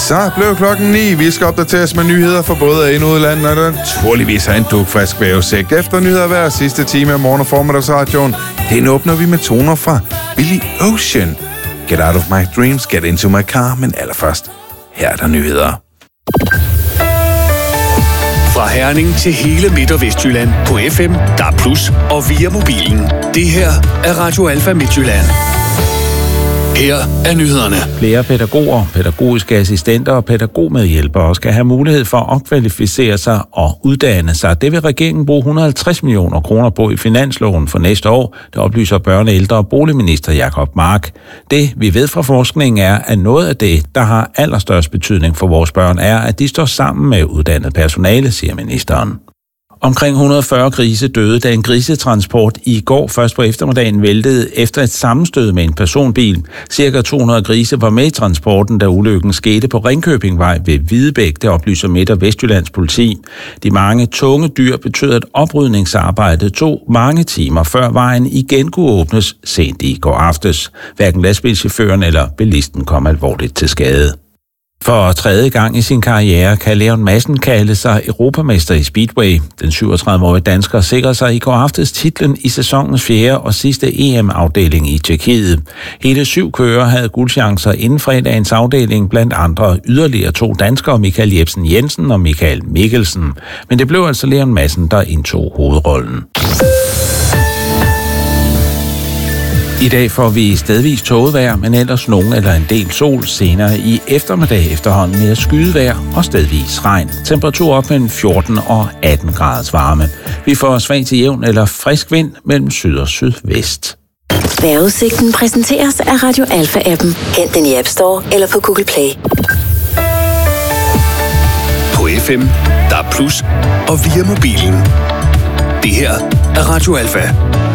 Så blev klokken 9. Vi skal opdateres med nyheder for både ind- og udland, og der naturligvis har en dugfrisk vævesigt. Efter nyheder hver sidste time af morgen- og formiddagsradioen, den åbner vi med toner fra Billy Ocean. Get out of my dreams, get into my car, men allerførst, her er der nyheder. Fra Herning til hele Midt- og Vestjylland på FM, DAB+, og via mobilen. Det her er Radio Alfa Midtjylland. Her er nyhederne. Flere pædagoger, pædagogiske assistenter og pædagogmedhjælpere skal have mulighed for at opkvalificere sig og uddanne sig. Det vil regeringen bruge 150 millioner kroner på i finansloven for næste år, det oplyser børne-, ældre- og boligminister Jacob Mark. Det, vi ved fra forskningen, er, at noget af det, der har allerstørst betydning for vores børn, er, at de står sammen med uddannet personale, siger ministeren. Omkring 140 grise døde, da en grisetransport i går først på eftermiddagen væltede efter et sammenstød med en personbil. Cirka 200 grise var med i transporten, da ulykken skete på Ringkøbingvej ved Hvidebæk, det oplyser Midt- og Vestjyllands politi. De mange tunge dyr betød, at oprydningsarbejdet tog mange timer, før vejen igen kunne åbnes sent i går aftes. Hverken lastbilchaufføren eller bilisten kom alvorligt til skade. For tredje gang i sin karriere kan Leon Madsen kalde sig europamester i Speedway. Den 37-årige dansker sikrede sig i går aftes titlen i sæsonens 4. og sidste EM-afdeling i Tjekkiet. Hele 7 kører havde guldchancer inden fredagens afdeling, blandt andre yderligere 2 danskere, Michael Jebsen Jensen og Michael Mikkelsen. Men det blev altså Leon Madsen, der indtog hovedrollen. I dag får vi stedvis tågevejr, men ellers nogen eller en del sol. Senere i eftermiddag efterhånden mere skydevejr og stedvis regn. Temperatur op mellem 14 og 18 graders varme. Vi får svag til jævn eller frisk vind mellem syd og sydvest. Vejrudsigten præsenteres af Radio Alfa-appen. Hent den i App Store eller på Google Play. På FM, DAB+, og via mobilen. Det her er Radio Alfa.